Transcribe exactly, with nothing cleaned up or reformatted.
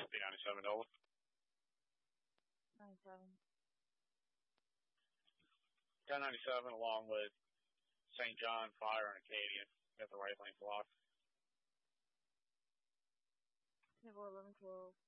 B ninety-seven Nova. ninety-seven. ten ninety-seven along with Saint John, Fire, and Acadian. Got the right lane blocked. Table eleven twelve.